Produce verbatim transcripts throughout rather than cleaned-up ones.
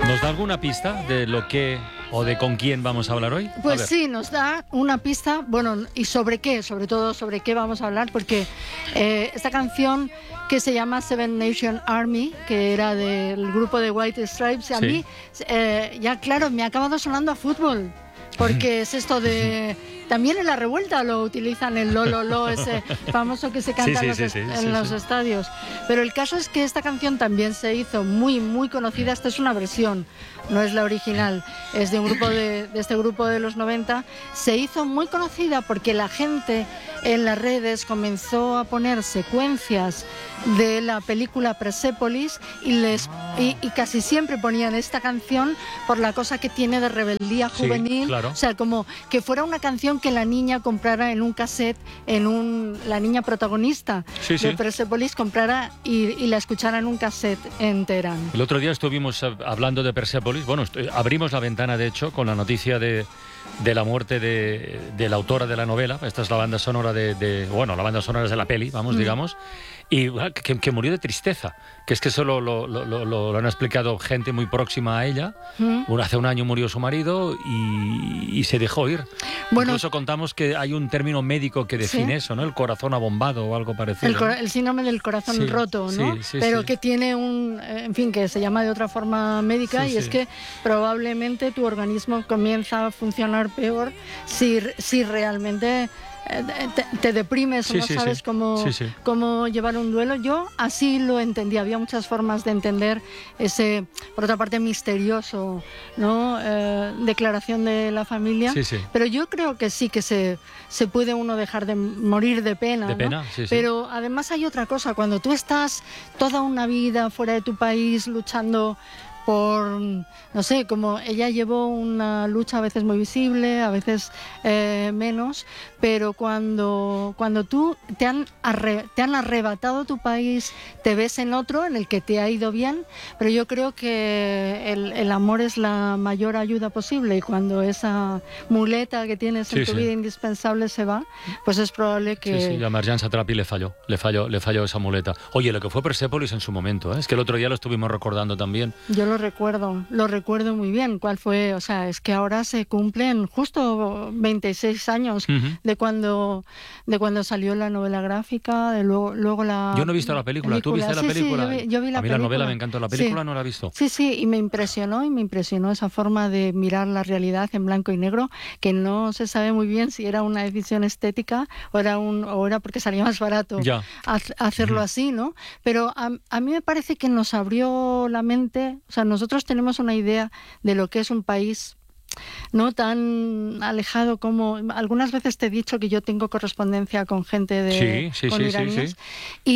¿Nos da alguna pista de lo que o de con quién vamos a hablar hoy? Pues sí, nos da una pista, bueno, ¿y sobre qué? Sobre todo sobre qué vamos a hablar, porque eh, esta canción que se llama Seven Nation Army, que era del grupo de White Stripes, a sí. mí, eh, ya claro, me ha acabado sonando a fútbol. Porque es esto de... También en la revuelta lo utilizan, el lo, lo, lo, ese famoso que se canta sí, sí, en los, sí, sí, en sí, los sí. estadios. Pero el caso es que esta canción también se hizo muy, muy conocida. Esta es una versión, no es la original. Es de un grupo de, de este grupo de los noventa. Se hizo muy conocida porque la gente en las redes comenzó a poner secuencias de la película Persepolis y, les, y, y casi siempre ponían esta canción por la cosa que tiene de rebeldía juvenil. Sí, claro. O sea, como que fuera una canción que la niña comprara en un cassette, en un la niña protagonista sí, de sí. Persepolis comprara y, y la escuchara en un cassette en Teherán. El otro día estuvimos hablando de Persepolis, bueno, abrimos la ventana de hecho con la noticia de, de la muerte de, de la autora de la novela. Esta es la banda sonora de, de bueno, la banda sonora es de la peli, vamos, mm. digamos. Y que, que murió de tristeza, que es que eso lo, lo, lo, lo, lo han explicado gente muy próxima a ella. ¿Mm? Hace un año murió su marido y, y se dejó ir. Bueno, incluso contamos que hay un término médico que define ¿sí? eso, ¿no? El corazón abombado o algo parecido. El, cor el síndrome del corazón sí, roto, ¿no? Sí, sí, Pero sí. que tiene un, en fin, que se llama de otra forma médica sí, y sí. es que probablemente tu organismo comienza a funcionar peor si, si realmente... Te, te deprimes sí, o no sí, sabes sí. Cómo, sí, sí. cómo llevar un duelo. Yo así lo entendí. Había muchas formas de entender ese, por otra parte, misterioso, ¿no? Eh, declaración de la familia. Sí, sí. Pero yo creo que sí que se, se puede uno dejar de morir de pena. De ¿no? pena, sí, sí. Pero además hay otra cosa. Cuando tú estás toda una vida fuera de tu país luchando por, no sé, como ella llevó una lucha a veces muy visible, a veces eh, menos, pero cuando, cuando tú te han, arre, te han arrebatado tu país, te ves en otro en el que te ha ido bien, pero yo creo que el, el amor es la mayor ayuda posible y cuando esa muleta que tienes en sí, tu sí. vida indispensable se va, pues es probable que... Sí, sí, a Marjan Satrapi le falló, le falló, le falló esa muleta. Oye, lo que fue Persepolis en su momento, ¿eh? Es que el otro día lo estuvimos recordando también. Yo lo recuerdo, lo recuerdo muy bien. ¿Cuál fue? O sea, es que ahora se cumplen justo veintiséis años uh-huh. de cuando de cuando salió la novela gráfica, de luego, luego la... Yo no he visto la película, película. ¿Tú viste sí, la película? Sí, yo vi, yo vi la a mí película. La novela me encantó, la película sí. no la he visto. Sí, sí, y me impresionó, y me impresionó esa forma de mirar la realidad en blanco y negro, que no se sabe muy bien si era una decisión estética o era, un, o era porque salía más barato ya. hacerlo uh-huh. así, ¿no? Pero a, a mí me parece que nos abrió la mente, o sea, nosotros tenemos una idea de lo que es un país no tan alejado como... Algunas veces te he dicho que yo tengo correspondencia con gente de... Sí, sí, con sí, iraníes, sí, sí.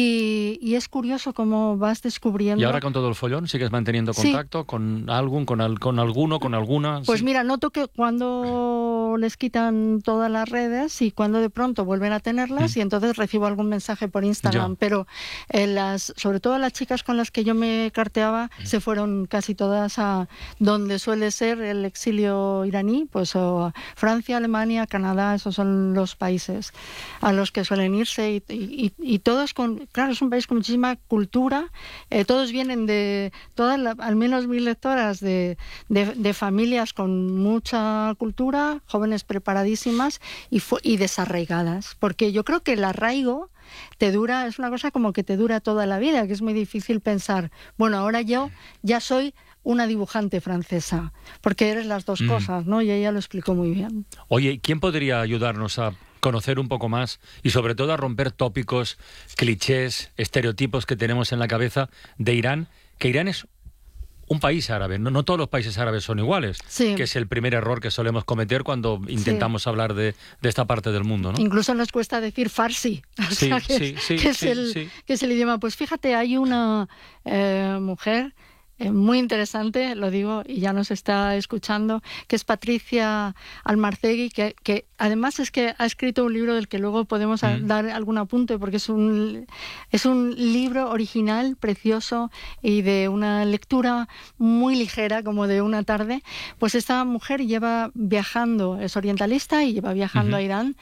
Y, y es curioso cómo vas descubriendo... ¿Y ahora con todo el follón sigues manteniendo contacto sí. con algún, con, al, con alguno, con alguna? Pues sí. mira, noto que cuando les quitan todas las redes y cuando de pronto vuelven a tenerlas mm. y entonces recibo algún mensaje por Instagram, ya. pero eh, las, sobre todo las chicas con las que yo me carteaba mm. se fueron casi todas a donde suele ser el exilio iraní, pues o Francia, Alemania, Canadá, esos son los países a los que suelen irse y, y, y todos con, claro, es un país con muchísima cultura, eh, todos vienen de, todas la, al menos mil lectoras de, de, de familias con mucha cultura, jóvenes preparadísimas y, fu- y desarraigadas, porque yo creo que el arraigo te dura, es una cosa como que te dura toda la vida, que es muy difícil pensar, bueno, ahora yo ya soy una dibujante francesa, porque eres las dos mm. cosas, ¿no? Y ella lo explicó muy bien. Oye, ¿quién podría ayudarnos a conocer un poco más y sobre todo a romper tópicos, clichés, estereotipos que tenemos en la cabeza de Irán? Que Irán es un país árabe, no, no todos los países árabes son iguales, sí. que es el primer error que solemos cometer cuando intentamos sí. hablar de, de esta parte del mundo, ¿no? Incluso nos cuesta decir farsi, o sí, sea, que, sí, sí, que, es sí, el, sí. que es el idioma. Pues fíjate, hay una eh, mujer muy interesante, lo digo, y ya nos está escuchando, que es Patricia Almarcegui, que, que además es que ha escrito un libro del que luego podemos mm. dar algún apunte, porque es un, es un libro original, precioso, y de una lectura muy ligera, como de una tarde. Pues esta mujer lleva viajando, es orientalista y lleva viajando uh-huh. a Irán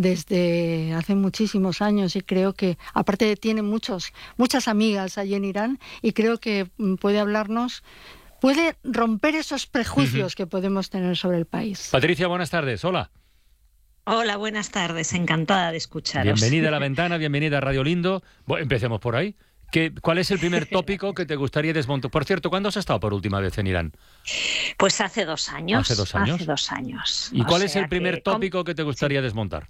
desde hace muchísimos años, y creo que, aparte tiene muchos, muchas amigas allí en Irán, y creo que puede hablar puede romper esos prejuicios uh-huh. que podemos tener sobre el país. Patricia, buenas tardes. Hola. Hola, buenas tardes. Encantada de escucharos. Bienvenida a La Ventana, bienvenida a Radio Lindo. Bueno, empecemos por ahí. ¿Qué, ¿Cuál es el primer tópico que te gustaría desmontar? Por cierto, ¿cuándo has estado por última vez en Irán? Pues hace dos años. ¿Hace dos años? Hace dos años. ¿Y cuál es el primer que... tópico que te gustaría sí. desmontar?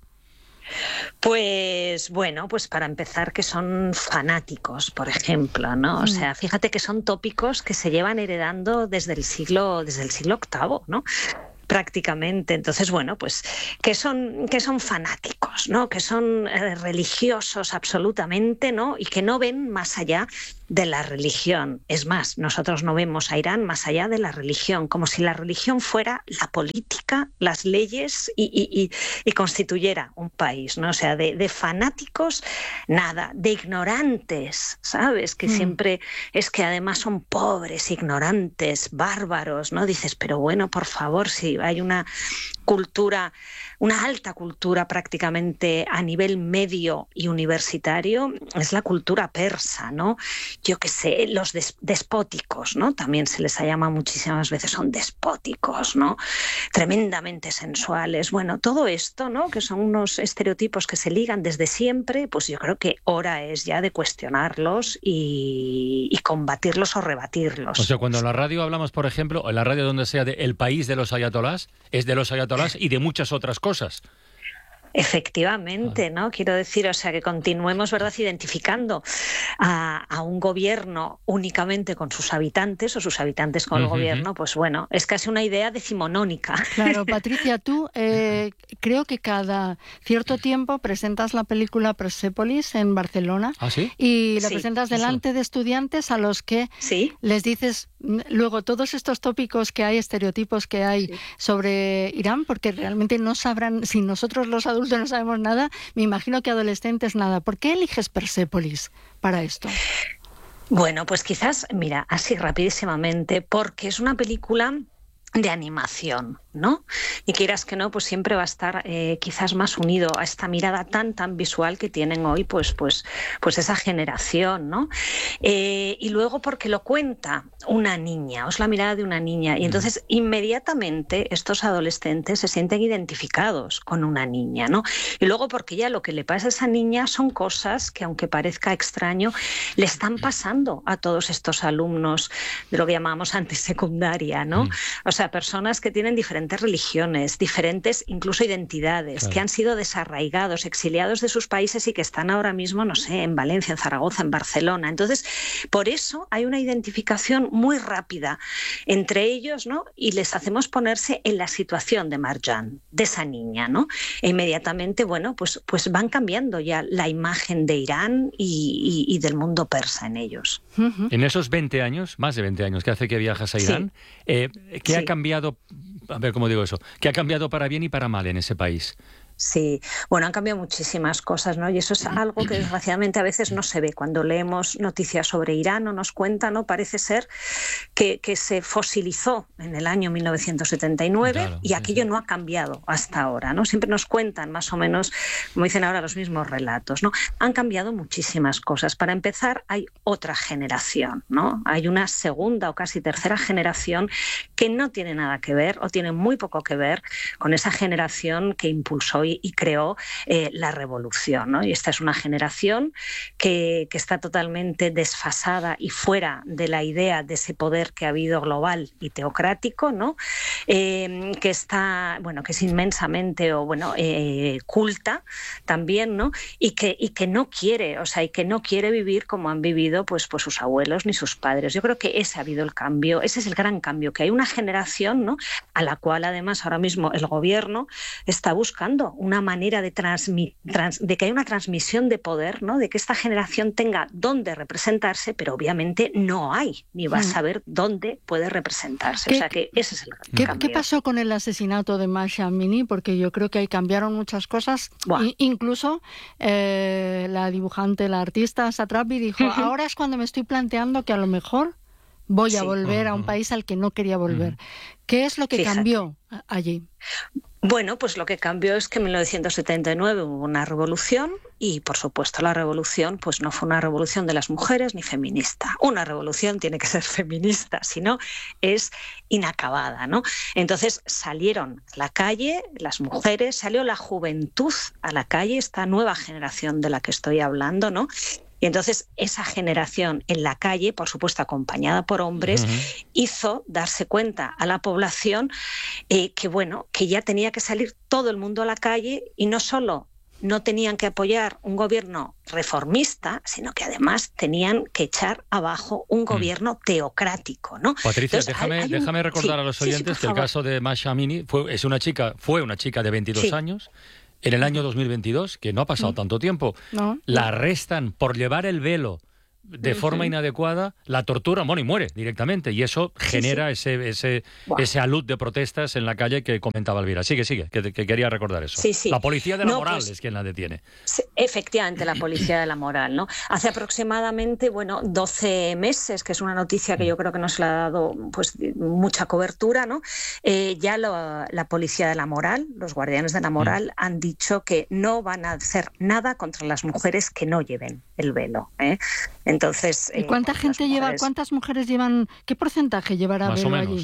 Pues bueno, pues para empezar que son fanáticos, por ejemplo, ¿no? O sea, fíjate que son tópicos que se llevan heredando desde el siglo, desde el siglo octavo, ¿no? Prácticamente. Entonces, bueno, pues que son, que son fanáticos, ¿no? Que son eh, religiosos absolutamente, ¿no? Y que no ven más allá de la religión. Es más, nosotros no vemos a Irán más allá de la religión, como si la religión fuera la política, las leyes y, y, y, y constituyera un país, ¿no? O sea, de, de fanáticos, nada, de ignorantes, ¿sabes? Que mm. siempre es que además son pobres, ignorantes, bárbaros, ¿no? Dices, pero bueno, por favor, si hay una cultura, una alta cultura prácticamente a nivel medio y universitario, es la cultura persa, ¿no? Yo qué sé, los des- despóticos, ¿no? También se les llama muchísimas veces, son despóticos, ¿no? Tremendamente sensuales. Bueno, todo esto, ¿no? Que son unos estereotipos que se ligan desde siempre, pues yo creo que hora es ya de cuestionarlos y, y combatirlos o rebatirlos. O sea, cuando en la radio hablamos, por ejemplo, en la radio donde sea de el país de los ayatolás, es de los ayatolás y de muchas otras cosas. Efectivamente, ¿no? Quiero decir, o sea, que continuemos, ¿verdad?, identificando a, a un gobierno únicamente con sus habitantes o sus habitantes con uh-huh. el gobierno, pues bueno, es casi una idea decimonónica. Claro, Patricia, tú eh, creo que cada cierto tiempo presentas la película Persépolis en Barcelona. ¿Ah, sí? Y la sí, presentas delante sí. de estudiantes a los que ¿Sí? les dices luego todos estos tópicos que hay, estereotipos que hay sí. sobre Irán, porque realmente no sabrán, si nosotros los adultos no sabemos nada, me imagino que adolescentes nada. ¿Por qué eliges Persépolis para esto? Bueno, pues quizás, mira, así rapidísimamente, porque es una película de animación, ¿no? Y quieras que no, pues siempre va a estar eh, quizás más unido a esta mirada tan tan visual que tienen hoy, pues pues pues esa generación, ¿no? Eh, y luego porque lo cuenta una niña, es la mirada de una niña, y entonces inmediatamente estos adolescentes se sienten identificados con una niña, ¿no? Y luego porque ya lo que le pasa a esa niña son cosas que, aunque parezca extraño, le están pasando a todos estos alumnos de lo que llamábamos antes secundaria, ¿no? O sea, personas que tienen diferentes religiones, diferentes incluso identidades, claro. que han sido desarraigados, exiliados de sus países y que están ahora mismo, no sé, en Valencia, en Zaragoza, en Barcelona. Entonces, por eso hay una identificación muy rápida entre ellos, ¿no? Y les hacemos ponerse en la situación de Marjan, de esa niña, ¿no? E inmediatamente, bueno, pues, pues van cambiando ya la imagen de Irán y, y, y del mundo persa en ellos. Uh-huh. En esos veinte años, más de veinte años que hace que viajas a Irán, sí. eh, ¿qué sí. ha cambiado? A ver, ¿cómo digo eso? ¿Qué ha cambiado para bien y para mal en ese país? Sí, bueno, han cambiado muchísimas cosas, ¿no? Y eso es algo que desgraciadamente a veces no se ve. Cuando leemos noticias sobre Irán o nos cuentan, ¿no? Parece ser que, que se fosilizó en el año mil novecientos setenta y nueve claro, y aquello sí, sí. no ha cambiado hasta ahora, ¿no? Siempre nos cuentan más o menos, como dicen ahora, los mismos relatos, ¿no? Han cambiado muchísimas cosas. Para empezar, hay otra generación, ¿no? Hay una segunda o casi tercera generación que no tiene nada que ver o tiene muy poco que ver con esa generación que impulsó y, y creó eh, la revolución, ¿no? Y esta es una generación que, que está totalmente desfasada y fuera de la idea de ese poder que ha habido global y teocrático, ¿no? Eh, que está, bueno, que es inmensamente o bueno eh, culta también, ¿no? Y que y que no quiere, o sea, y que no quiere vivir como han vivido, pues, pues sus abuelos ni sus padres. Yo creo que ese ha habido el cambio, ese es el gran cambio, que hay una generación, ¿no? A la cual además ahora mismo el gobierno está buscando una manera de transmitir, trans, de que haya una transmisión de poder, ¿no? De que esta generación tenga dónde representarse, pero obviamente no hay, ni va a saber dónde puede representarse. O sea que ese es el gran ¿qué, cambio. ¿Qué pasó con el asesinato de Mahsa Amini? Porque yo creo que ahí cambiaron muchas cosas. I, incluso eh, la dibujante, la artista Satrapi dijo, uh-huh. ahora es cuando me estoy planteando que a lo mejor voy sí. a volver uh-huh. a un país al que no quería volver. Uh-huh. ¿Qué es lo que Fíjate. cambió allí? Bueno, pues lo que cambió es que en mil novecientos setenta y nueve hubo una revolución y, por supuesto, la revolución pues no fue una revolución de las mujeres ni feminista. Una revolución tiene que ser feminista, si no es inacabada, ¿no? Entonces salieron a la calle las mujeres, salió la juventud a la calle, esta nueva generación de la que estoy hablando, ¿no? Y entonces esa generación en la calle, por supuesto acompañada por hombres, uh-huh. hizo darse cuenta a la población eh, que, bueno, que ya tenía que salir todo el mundo a la calle y no solo no tenían que apoyar un gobierno reformista, sino que además tenían que echar abajo un gobierno mm. teocrático, ¿no? Patricia, Entonces, déjame, hay, hay un... déjame recordar sí, a los oyentes sí, sí, que el caso de Mahsa Amini fue, es una chica, fue una chica de veintidós sí. años. En el año dos mil veintidós, que no ha pasado tanto tiempo, no. la arrestan por llevar el velo de forma inadecuada, la tortura, bueno, y muere directamente. Y eso genera sí, sí. ese ese wow. ese alud de protestas en la calle que comentaba Elvira. Sigue, sigue, que, que quería recordar eso. Sí, sí. La policía de la no, moral pues, es quien la detiene. Sí, efectivamente, la policía de la moral, ¿no? Hace aproximadamente, bueno, doce meses, que es una noticia que yo creo que no se le ha dado pues mucha cobertura, ¿no? Eh, ya lo, la policía de la moral, los guardianes de la moral, mm. han dicho que no van a hacer nada contra las mujeres que no lleven el velo, ¿eh? Entonces, ¿y cuánta eh, gente mujeres... lleva, cuántas mujeres llevan, qué porcentaje llevará Más velo o menos. allí?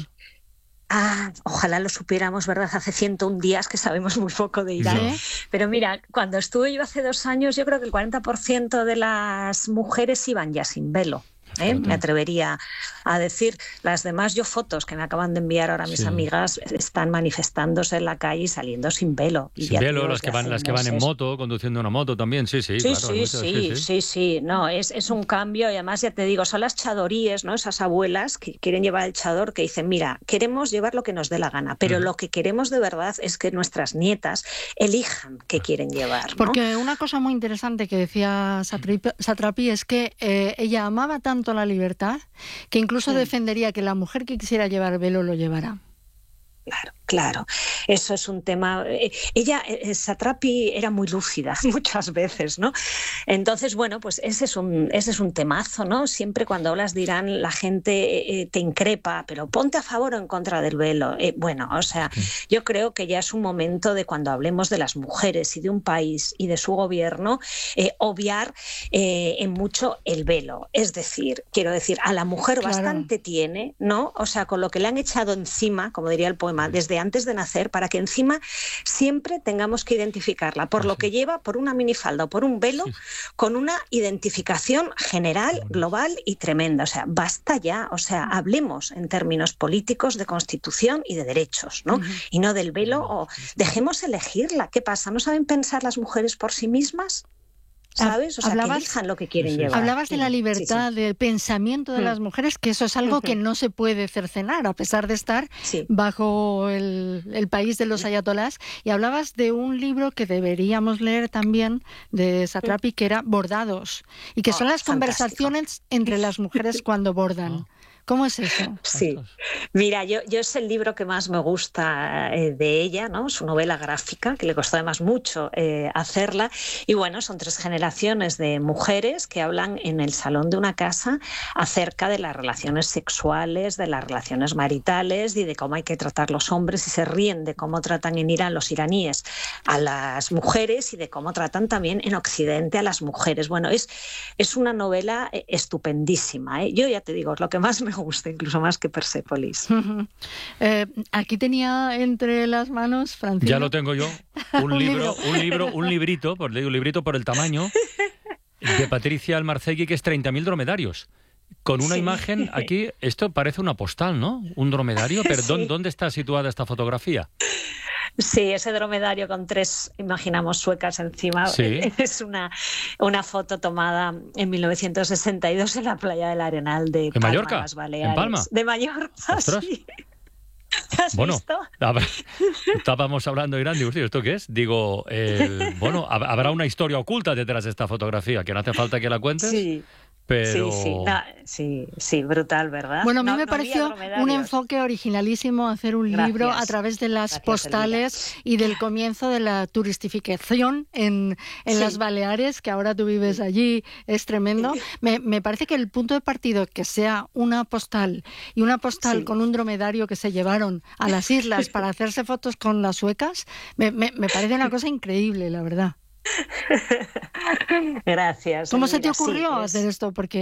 Ah, ojalá lo supiéramos, ¿verdad? Hace ciento un días que sabemos muy poco de Irán. ¿Eh? Pero mira, cuando estuve yo hace dos años, yo creo que el cuarenta por ciento de las mujeres iban ya sin velo. ¿Eh? Me atrevería a decir. Las demás, yo fotos que me acaban de enviar ahora mis sí. amigas, están manifestándose en la calle y saliendo sin velo. Y sin velo, las que van las que van en moto, conduciendo una moto también, sí, sí. Sí, claro, sí, muchas, sí, sí, sí, sí, sí. No, es, es un cambio y además ya te digo, son las chadoríes, ¿no? Esas abuelas que quieren llevar el chador, que dicen, mira, queremos llevar lo que nos dé la gana, pero uh-huh. lo que queremos de verdad es que nuestras nietas elijan qué quieren llevar, ¿no? Porque una cosa muy interesante que decía Satrapi es que eh, ella amaba tanto la libertad que incluso sí. defendería que la mujer que quisiera llevar velo lo llevara. Claro, claro. Eso es un tema... Ella, Satrapi, era muy lúcida muchas veces, ¿no? Entonces, bueno, pues ese es un, ese es un temazo, ¿no? Siempre cuando hablas de Irán la gente eh, te increpa, pero ponte a favor o en contra del velo. Eh, bueno, o sea, sí. yo creo que ya es un momento de cuando hablemos de las mujeres y de un país y de su gobierno, eh, obviar eh, en mucho el velo. Es decir, quiero decir, a la mujer claro. bastante tiene, ¿no? O sea, con lo que le han echado encima, como diría el poema, desde antes de nacer, para que encima siempre tengamos que identificarla por lo que lleva, por una minifalda o por un velo, con una identificación general, global y tremenda. O sea, basta ya, o sea, hablemos en términos políticos de constitución y de derechos, ¿no? Uh-huh. Y no del velo, o dejemos elegirla. ¿Qué pasa? ¿No saben pensar las mujeres por sí mismas? ¿Sabes? O sea, hablabas, que elijan lo que quieren sí, llevar. Hablabas de la libertad, sí, sí. del pensamiento de mm. las mujeres, que eso es algo uh-huh. que no se puede cercenar, a pesar de estar sí. bajo el, el país de los ayatolás. Y hablabas de un libro que deberíamos leer también, de Satrapi, que era Bordados, y que oh, son las fantástico. conversaciones entre las mujeres cuando bordan. Oh. ¿Cómo es eso? Sí, mira, yo, yo es el libro que más me gusta eh, de ella, ¿no? Su novela gráfica, que le costó además mucho eh, hacerla. Y bueno, son tres generaciones de mujeres que hablan en el salón de una casa acerca de las relaciones sexuales, de las relaciones maritales y de cómo hay que tratar los hombres, y se ríen de cómo tratan en Irán los iraníes a las mujeres y de cómo tratan también en Occidente a las mujeres. Bueno, es, es una novela estupendísima, ¿eh? Yo ya te digo, es lo que más me gusta, incluso más que Persépolis. Uh-huh. Eh, aquí tenía entre las manos, Francino. Ya lo tengo yo, un, un libro, libro, un libro, un librito, por, digo librito por el tamaño, de Patricia Almarcegui, que es treinta mil dromedarios. Con una sí. imagen, aquí, esto parece una postal, ¿no? Un dromedario, pero sí. ¿dónde, ¿dónde está situada esta fotografía? Sí, ese dromedario con tres, imaginamos, suecas encima, sí. es una, una foto tomada en mil novecientos sesenta y dos en la playa del Arenal de Palma, Mallorca? Las Baleares. ¿En Palma? De Mallorca, sí. ¿Has bueno, visto? Estábamos hablando de Irán, digo, ¿esto qué es? Digo, el, bueno, habrá una historia oculta detrás de esta fotografía, que no hace falta que la cuentes. Sí. pero... Sí, sí, no, sí, sí, brutal, ¿verdad? Bueno, a mí no, me no pareció un enfoque originalísimo hacer un Gracias. libro a través de las Gracias, postales Elvira. Y del comienzo de la turistificación en, en sí. las Baleares, que ahora tú vives allí, es tremendo. Sí. Me, me parece que el punto de partida, que sea una postal y una postal sí. con un dromedario que se llevaron a las islas para hacerse fotos con las suecas, me, me, me parece una cosa increíble, la verdad. Gracias. ¿Cómo Mira, se te ocurrió sí, hacer es... esto? Porque...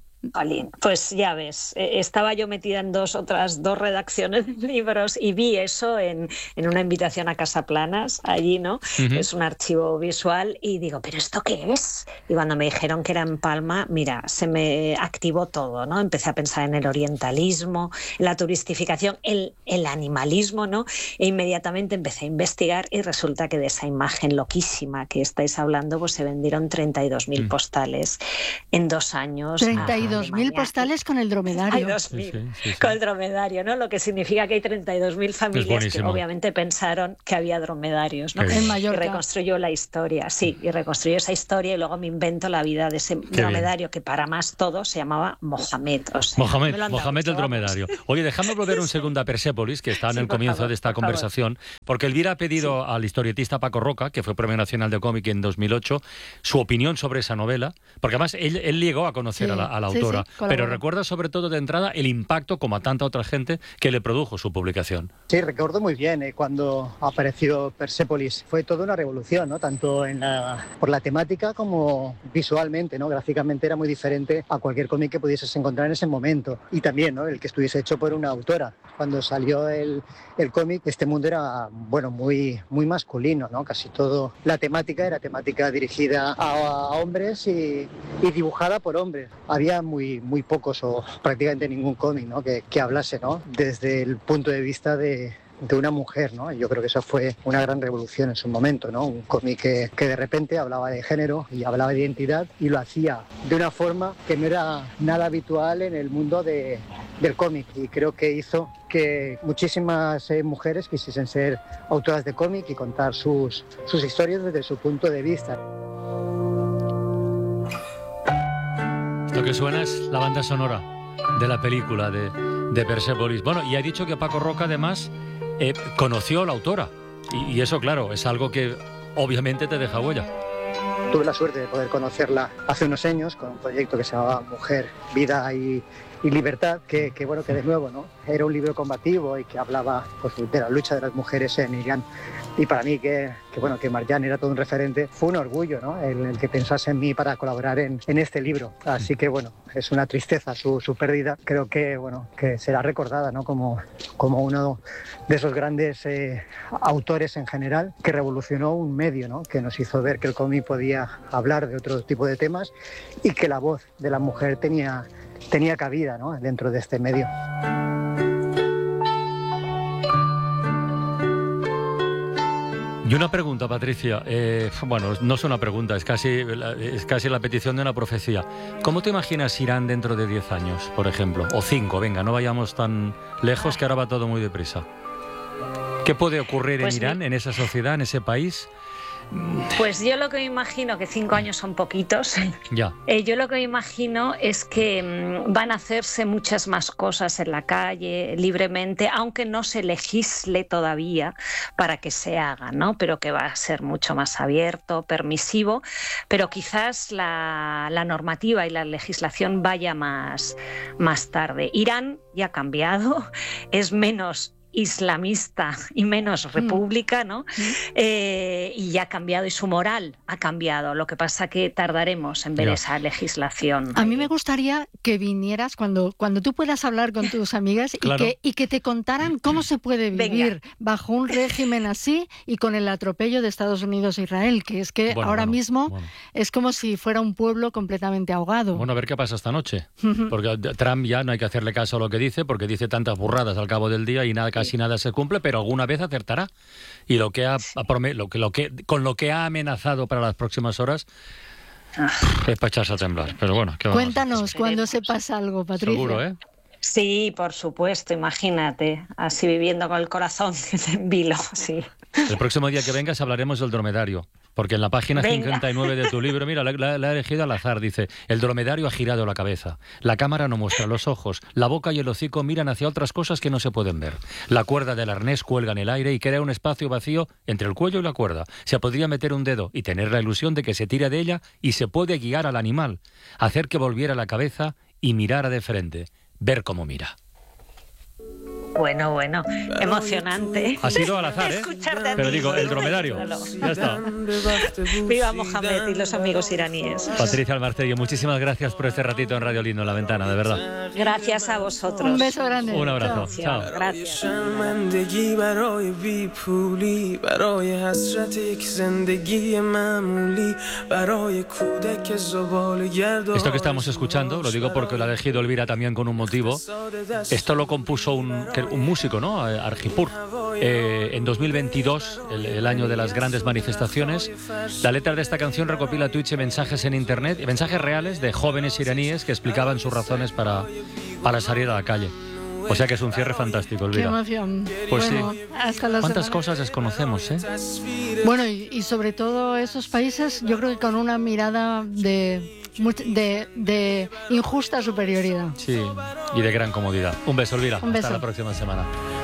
Pues ya ves, estaba yo metida en dos otras dos redacciones de libros y vi eso en, en una invitación a Casaplanas, allí, ¿no? Uh-huh. Es un archivo visual y digo, ¿pero esto qué es? Y cuando me dijeron que era en Palma, mira, se me activó todo, ¿no? Empecé a pensar en el orientalismo, en la turistificación, el, el animalismo, ¿no? E inmediatamente empecé a investigar y resulta que de esa imagen loquísima que estáis hablando, pues se vendieron treinta y dos mil uh-huh. postales en dos años. treinta y dos mil postales con el dromedario. treinta y dos mil sí, sí, sí. Con el dromedario, ¿no? Lo que significa que hay treinta y dos mil familias que obviamente pensaron que había dromedarios, ¿no? En Mallorca. Y reconstruyó la historia, sí, y reconstruyó esa historia y luego me invento la vida de ese Qué dromedario bien. Que para más todo se llamaba Mohamed. O sea, Mohamed, Mohamed el dromedario. Oye, dejadme volver un segundo a Persépolis, que está en sí, el comienzo favor, de esta conversación, favor. Porque Elvira ha pedido sí. al historietista Paco Roca, que fue Premio Nacional de Cómic en dos mil ocho, su opinión sobre esa novela, porque además él, él llegó a conocer sí. a la, a la autora. Sí, sí, pero recuerda sobre todo de entrada el impacto, como a tanta otra gente, que le produjo su publicación. Sí, recuerdo muy bien eh, cuando apareció Persépolis. Fue toda una revolución, ¿no? Tanto en la, por la temática como visualmente, ¿no? Gráficamente era muy diferente a cualquier cómic que pudieses encontrar en ese momento. Y también, ¿no? El que estuviese hecho por una autora. Cuando salió el, el cómic, este mundo era, bueno, muy, muy masculino, ¿no? Casi todo. La temática era temática dirigida a, a hombres y, y dibujada por hombres. Había muy, muy pocos o prácticamente ningún cómic, ¿no? que, que hablase, ¿no? Desde el punto de vista de, de una mujer, ¿no? Yo creo que eso fue una gran revolución en su momento, ¿no? Un cómic que, que de repente hablaba de género y hablaba de identidad y lo hacía de una forma que no era nada habitual en el mundo de, del cómic, y creo que hizo que muchísimas eh, mujeres quisiesen ser autoras de cómic y contar sus, sus historias desde su punto de vista. Lo que suena es la banda sonora de la película de, de Persépolis. Bueno, y ha dicho que Paco Roca además eh, conoció a la autora. Y, y eso, claro, es algo que obviamente te deja huella. Tuve la suerte de poder conocerla hace unos años con un proyecto que se llamaba Mujer, Vida y, y Libertad, que, que bueno, que de nuevo, ¿no? Era un libro combativo y que hablaba pues, de la lucha de las mujeres en Irán. Y para mí que, que bueno, que Marjan era todo un referente, fue un orgullo, ¿no? El, el que pensase en mí para colaborar en, en este libro. Así que bueno, es una tristeza su, su pérdida. Creo que bueno, que será recordada, ¿no? Como, como uno de esos grandes eh, autores en general que revolucionó un medio, ¿no? Que nos hizo ver que el cómic podía hablar de otro tipo de temas y que la voz de la mujer tenía, tenía cabida, ¿no? Dentro de este medio. Y una pregunta, Patricia. Eh, bueno, no es una pregunta, es casi, es casi la petición de una profecía. ¿Cómo te imaginas Irán dentro de diez años, por ejemplo? O cinco, venga, no vayamos tan lejos que ahora va todo muy deprisa. ¿Qué puede ocurrir pues en Irán, mi... en esa sociedad, en ese país? Pues yo lo que me imagino, que cinco años son poquitos, ya. eh, yo lo que me imagino es que mmm, van a hacerse muchas más cosas en la calle, libremente, aunque no se legisle todavía para que se haga, ¿no? Pero que va a ser mucho más abierto, permisivo, pero quizás la, la normativa y la legislación vaya más, más tarde. Irán ya ha cambiado, es menos islamista y menos república, ¿no? Mm. Eh, y ya ha cambiado, y su moral ha cambiado. Lo que pasa que tardaremos en ver yeah. esa legislación. A mí me gustaría que vinieras cuando, cuando tú puedas hablar con tus amigas claro. y, que, y que te contaran cómo se puede vivir Venga. bajo un régimen así y con el atropello de Estados Unidos e Israel, que es que bueno, ahora bueno, mismo bueno. es como si fuera un pueblo completamente ahogado. Bueno, a ver qué pasa esta noche. Porque Trump ya no hay que hacerle caso a lo que dice, porque dice tantas burradas al cabo del día y nada casi Si nada se cumple, pero alguna vez acertará. Y lo que ha lo que, lo que, con lo que ha amenazado para las próximas horas ah. es para echarse a temblar. Pero bueno, ¿qué vamos Cuéntanos a cuando sepas algo, Patricia. Seguro, ¿eh? Sí, por supuesto, imagínate, así viviendo con el corazón en vilo, sí. El próximo día que vengas hablaremos del dromedario, porque en la página Venga. cincuenta y nueve de tu libro, mira, la, la, la he elegido al azar, dice, el dromedario ha girado la cabeza, la cámara no muestra los ojos, la boca y el hocico miran hacia otras cosas que no se pueden ver, la cuerda del arnés cuelga en el aire y crea un espacio vacío entre el cuello y la cuerda. Se podría meter un dedo y tener la ilusión de que se tira de ella y se puede guiar al animal, hacer que volviera la cabeza y mirara de frente, ver cómo mira. Bueno, bueno, emocionante. Ha sido al azar, ¿eh? Pero digo, el dromedario. Ya está. Viva Mohamed y los amigos iraníes. Patricia Almartello, muchísimas gracias por este ratito en Radio Lindo, La Ventana, de verdad. Gracias a vosotros. Un beso grande. Un abrazo. Chao. Chao. Gracias. Esto que estamos escuchando, lo digo porque lo ha elegido Elvira también con un motivo. Esto lo compuso un... un músico, ¿no? Arjipur. Eh, en dos mil veintidós, el, el año de las grandes manifestaciones, la letra de esta canción recopila tweets y mensajes en internet, mensajes reales de jóvenes iraníes que explicaban sus razones para, para salir a la calle. O sea que es un cierre fantástico, Elvira. Qué emoción. Pues bueno, sí. Hasta la ¿Cuántas semana. cosas desconocemos, eh? Bueno, y, y sobre todo esos países, yo creo que con una mirada de, de, de injusta superioridad. Sí, y de gran comodidad. Un beso, Elvira. Un beso. Hasta la próxima semana.